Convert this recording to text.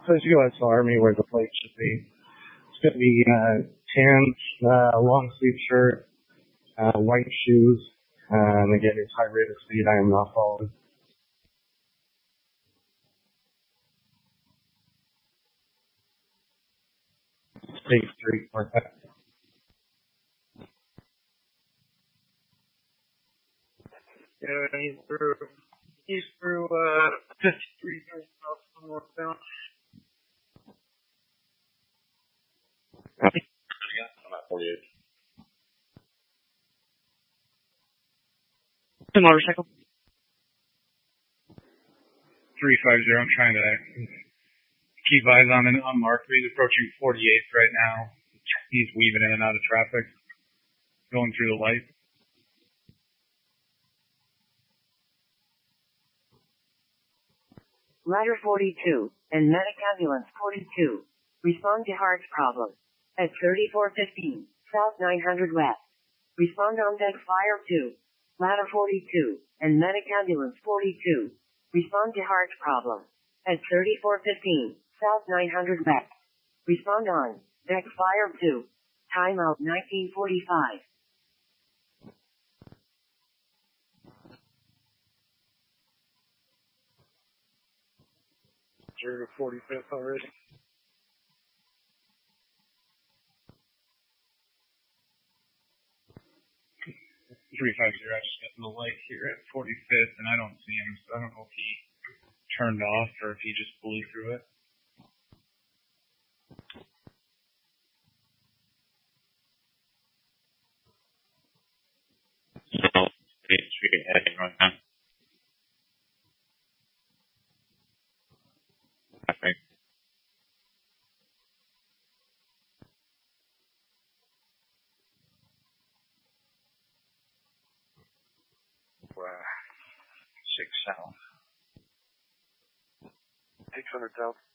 So as you guys saw me where the plate should be. It's going to be tan, long sleeve shirt, white shoes, and again, it's high rate of speed. I am not following. State Street, perfect. Yeah, he's through 53 south northbound. I'm at 48. The motorcycle. 350. I'm trying to keep eyes on Mark. He's approaching 48th right now. He's weaving in and out of traffic, going through the light. Ladder 42 and Medic Ambulance 42. Respond to heart problem. At 3415, South 900 West. Respond on deck fire 2. Ladder 42 and Medic Ambulance 42. Respond to heart problem. At 3415, South 900 West. Respond on deck fire 2. Timeout 1945. You're 45th already. I just got in the light here at 45th, and I don't see him, so I don't know if he turned off or if he just blew through it. No, State Street heading right now. I think. Wow. 6 south. 600 south.